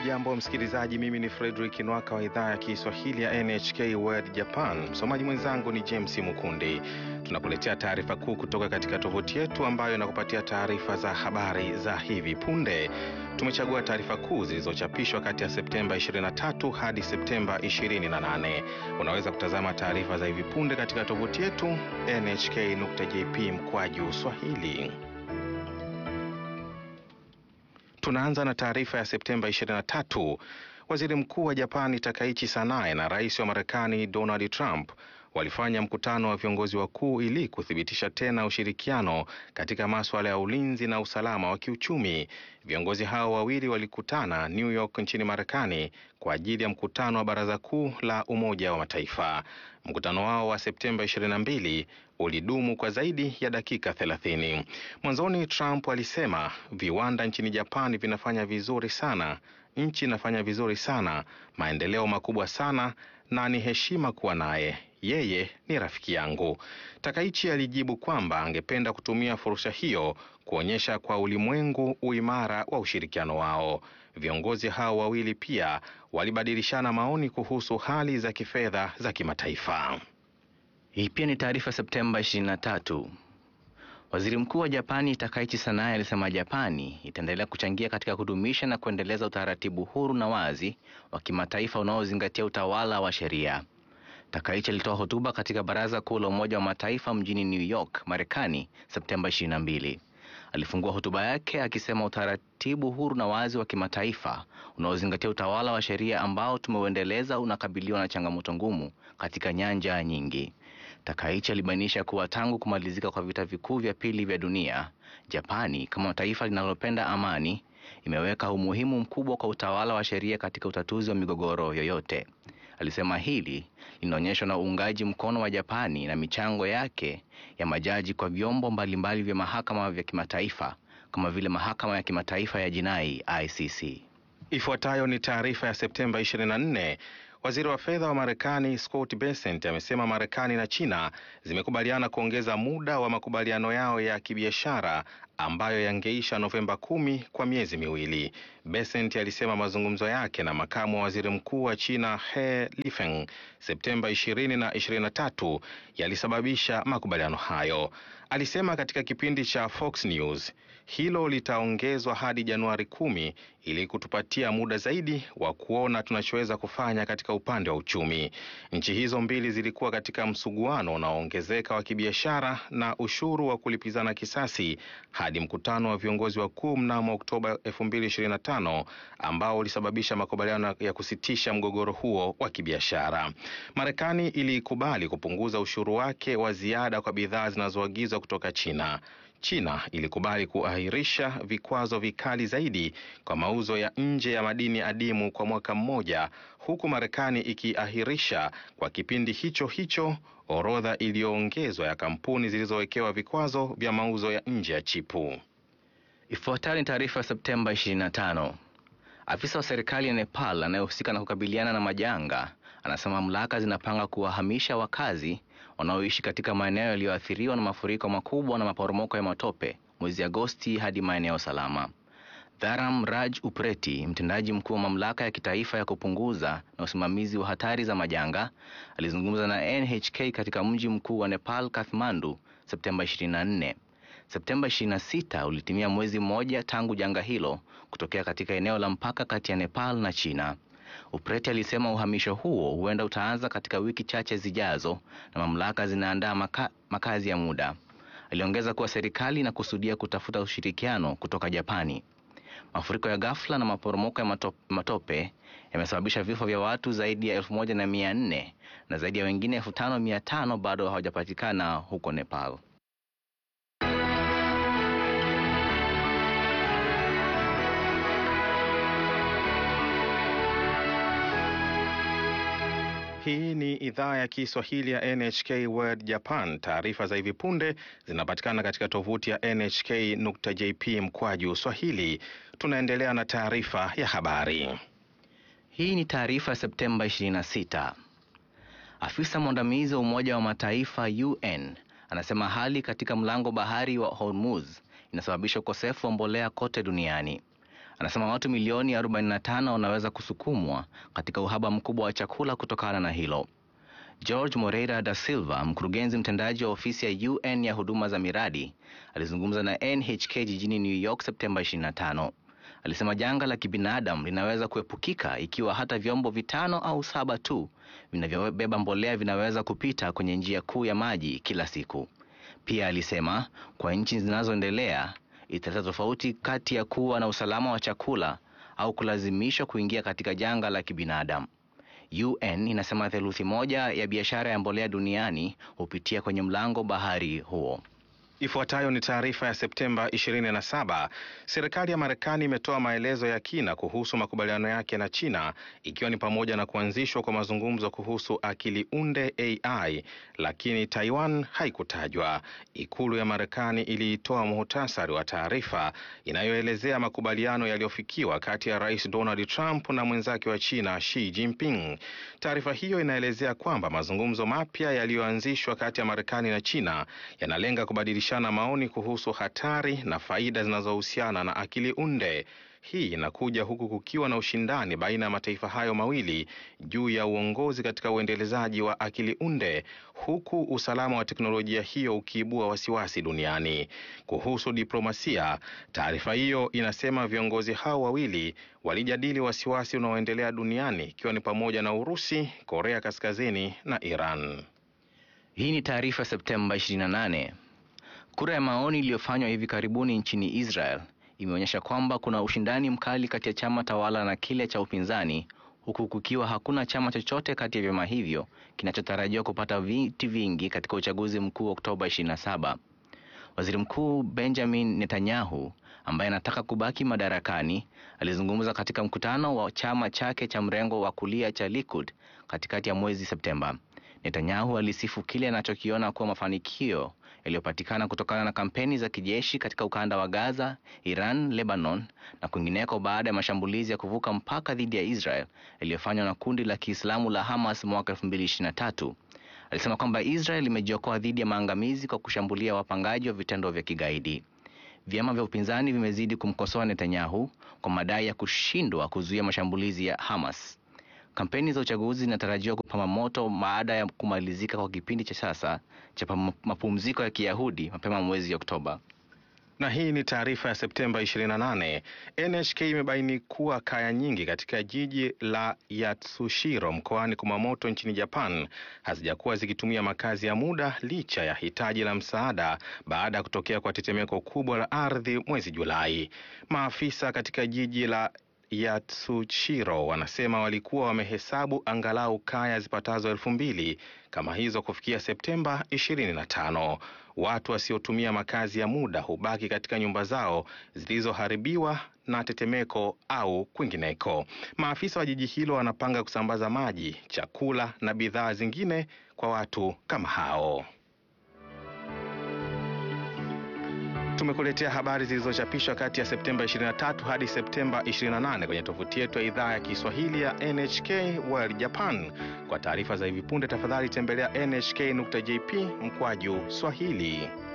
Hujambo msikilizaji, mimi ni Frederick Nwaka wa idhaa ya Kiswahili ya NHK World Japan. Msomaji mwenzangu ni James Mukundi. Tunakuletea taarifa kuu kutoka katika tovuti yetu ambayo inakupatia taarifa za habari za hivi punde. Tumechagua taarifa kuu zilizochapishwa kati ya Septemba 23 hadi Septemba 28. Unaweza kutazama taarifa za hivi punde katika tovuti yetu nhk.jp/swahili. Tunaanza na taarifa ya Septemba 23. Waziri Mkuu wa Japani Takaichi Sanae na Rais wa Marekani Donald Trump walifanya mkutano wa viongozi wakuu ili kuthibitisha tena ushirikiano katika masuala ya ulinzi na usalama wa kiuchumi. Viongozi hao wawili walikutana New York nchini Marekani kwa ajili ya mkutano wa Baraza Kuu la Umoja wa Mataifa. Mkutano wao wa Septemba 22 ulidumu kwa zaidi ya dakika 30. Mwanzoni Trump alisema viwanda nchini Japani vinafanya vizuri sana, nchi inafanya vizuri sana, maendeleo makubwa sana na ni heshima kuwa naye. Yeye ni rafiki yangu. Takaichi alijibu kwamba angependa kutumia fursa hiyo kuonyesha kwa ulimwengu uimara wa ushirikiano wao. Viongozi hao wawili pia walibadilishana maoni kuhusu hali za kifedha za kimataifa. Hii pia ni taarifa Septemba 23. Waziri Mkuu wa Japani Takaichi Sanae alisema Japani itaendelea kuchangia katika kudumisha na kuendeleza utaratibu huru na wazi wa kimataifa unaozingatia utawala wa sheria. Takaichi alitoa hotuba katika Baraza Kuu la Umoja wa Mataifa mjini New York, Marekani, Septemba 22. Alifungua hotuba yake akisema utaratibu huru na wazi wa kimataifa unaozingatia utawala wa sheria ambao tumeuendeleza unakabiliwa na changamoto ngumu katika nyanja nyingi. Takaichi alibainisha kuwa tangu kumalizika kwa vita vikuu vya pili vya dunia, Japani kama taifa linalopenda amani imeweka umuhimu mkubwa kwa utawala wa sheria katika utatuzi wa migogoro yoyote. Alisema hili linaonyeshwa na uungaji mkono wa Japani na michango yake ya majaji kwa vyombo mbalimbali vya mahakama vya kimataifa kama vile mahakama ya kimataifa ya jinai ICC. Ifuatayo ni taarifa ya Septemba 24. Waziri wa fedha wa Marekani Scott Bessent amesema Marekani na China zimekubaliana kuongeza muda wa makubaliano yao ya kibiashara ambayo yangeisha Novemba 10 kwa miezi miwili. Bessent alisema mazungumzo yake na makamu wa waziri mkuu wa China He Lifeng Septemba 20 na 23 yalisababisha makubaliano hayo. Alisema katika kipindi cha Fox News, hilo litaongezwa hadi Januari 10 ili kutupatia muda zaidi wa kuona tunachoweza kufanya katika upande wa uchumi. Nchi hizo mbili zilikuwa katika msuguano unaoongezeka wa kibiashara na ushuru wa kulipizana kisasi hadi mkutano wa viongozi wakuu mnamo Oktoba 2025 ambao ulisababisha makubaliano ya kusitisha mgogoro huo wa kibiashara. Marekani ilikubali kupunguza ushuru wake wa ziada kwa bidhaa zinazoagizwa kutoka China. China ilikubali kuahirisha vikwazo vikali zaidi kwa mauzo ya nje ya madini adimu kwa mwaka mmoja, huku Marekani ikiahirisha kwa kipindi hicho hicho orodha iliyoongezwa ya kampuni zilizowekewa vikwazo vya mauzo ya nje ya chipu. Ifuatayo ni taarifa Septemba 25. Afisa wa serikali ya Nepal anayehusika na kukabiliana na majanga anasema mamlaka zinapanga kuwahamisha wakazi wanaoishi katika maeneo yaliyoathiriwa na mafuriko makubwa na maporomoko ya matope mwezi Agosti hadi maeneo salama. Dharam Raj Upreti, mtendaji mkuu wa mamlaka ya kitaifa ya kupunguza na usimamizi wa hatari za majanga, alizungumza na NHK katika mji mkuu wa Nepal, Kathmandu, Septemba 24. Septemba 26 ulitimia mwezi mmoja tangu janga hilo kutokea katika eneo la mpaka kati ya Nepal na China. Upreti alisema uhamisho huo huenda utaanza katika wiki chache zijazo na mamlaka zinaandaa makazi ya muda. Aliongeza kuwa serikali inakusudia kutafuta ushirikiano kutoka Japani. Mafuriko ya ghafla na maporomoko ya matope yamesababisha vifo vya watu zaidi ya 1400 na zaidi ya wengine 5500 bado hawajapatikana huko Nepal. Hii ni idhaa ya Kiswahili ya NHK World Japan. Taarifa za hivi punde zinapatikana katika tovuti ya nhk.jp/swahili. Tunaendelea na taarifa ya habari. Hii ni taarifa Septemba 26. Afisa mwandamizi wa Umoja wa Mataifa UN anasema hali katika mlango bahari wa Hormuz inasababisha ukosefu wa mbolea kote duniani. Anasema watu milioni 45 wanaweza kusukumwa katika uhaba mkubwa wa chakula kutokana na hilo. George Moreira da Silva, mkurugenzi mtendaji wa ofisi ya UN ya huduma za miradi, alizungumza na NHK jijini New York Septemba 25. Alisema janga la kibinadamu linaweza kuepukika ikiwa hata vyombo 5 au 7 tu vinavyobeba mbolea vinaweza kupita kwenye njia kuu ya maji kila siku. Pia alisema kwa nchi zinazoendelea italeta tofauti kati ya kuwa na usalama wa chakula au kulazimishwa kuingia katika janga la kibinadamu. UN inasema theluthi moja ya biashara ya mbolea duniani hupitia kwenye mlango bahari huo. Ifuatayo ni taarifa ya Septemba 27. Serikali ya Marekani imetoa maelezo ya kina kuhusu makubaliano yake na China, ikiwa ni pamoja na kuanzishwa kwa mazungumzo kuhusu akili unde AI, lakini Taiwan haikutajwa. Ikulu ya Marekani iliitoa muhtasari wa taarifa inayoelezea makubaliano yaliyofikiwa kati ya Rais Donald Trump na mwenzake wa China Xi Jinping. Taarifa hiyo inaelezea kwamba mazungumzo mapya yaliyoanzishwa kati ya Marekani na China yanalenga kubadilisha na maoni kuhusu hatari na faida zinazohusiana na akili unde. Hii inakuja huku kukiwa na ushindani baina ya mataifa hayo mawili juu ya uongozi katika uendelezaji wa akili unde, huku usalama wa teknolojia hiyo ukiibua wasiwasi duniani. Kuhusu diplomasia, taarifa hiyo inasema viongozi hao wawili walijadili wasiwasi unaoendelea duniani, ikiwa ni pamoja na Urusi, Korea Kaskazini na Iran. Hii ni taarifa Septemba 28. Kura ya maoni iliyofanywa hivi karibuni nchini Israel imeonyesha kwamba kuna ushindani mkali kati ya chama tawala na kile cha upinzani, huku kukiwa hakuna chama chochote kati ya vyama hivyo kinachotarajiwa kupata viti vingi katika uchaguzi mkuu Oktoba 27. Waziri Mkuu Benjamin Netanyahu, ambaye anataka kubaki madarakani, alizungumza katika mkutano wa chama chake cha mrengo wa kulia cha Likud katikati ya mwezi Septemba. Netanyahu alisifu kile anachokiona kuwa mafanikio yaliyopatikana kutokana na kampeni za kijeshi katika ukanda wa Gaza, Iran, Lebanon na kwingineko baada ya mashambulizi ya kuvuka mpaka dhidi ya Israel yaliyofanywa na kundi la Kiislamu la Hamas mwaka 2023. Alisema kwamba Israel imejiokoa dhidi ya maangamizi kwa kushambulia wapangaji wa vitendo vya kigaidi. Vyama vya upinzani vimezidi kumkosoa Netanyahu kwa madai ya kushindwa kuzuia mashambulizi ya Hamas. Kampeni za uchaguzi zinatarajiwa kupamba moto baada ya kumalizika kwa kipindi cha sasa cha mapumziko ya Kiyahudi mapema mwezi Oktoba. Na hii ni taarifa ya Septemba 28. NHK imebaini kuwa kaya nyingi katika jiji la Yatsushiro mkoani Kumamoto nchini Japan hazijakuwa zikitumia makazi ya muda licha ya hitaji la msaada baada ya kutokea kwa tetemeko kubwa la ardhi mwezi Julai. Maafisa katika jiji la Yatsushiro wanasema walikuwa wamehesabu angalau kaya zipatazo 2,000 kama hizo kufikia Septemba 25. Watu wasiotumia makazi ya muda hubaki katika nyumba zao zilizoharibiwa na tetemeko au kwingineko. Maafisa wa jiji hilo wanapanga kusambaza maji, chakula na bidhaa zingine kwa watu kama hao. Tumekuletea habari zilizochapishwa kati ya Septemba 23 hadi Septemba 28 kwenye tovuti yetu ya idhaa ya Kiswahili ya NHK World Japan. Kwa taarifa za hivi punde tafadhali tembelea nhk.jp/Swahili.